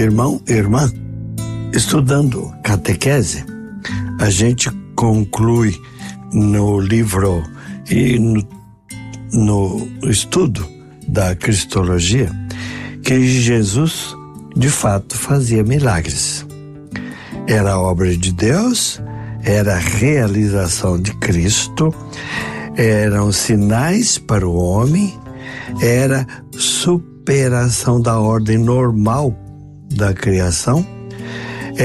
Irmão, irmã, estudando catequese, a gente conclui no livro e no estudo da cristologia que Jesus, de fato, fazia milagres. Era obra de Deus, era realização de Cristo, eram sinais para o homem, era superação da ordem normal da criação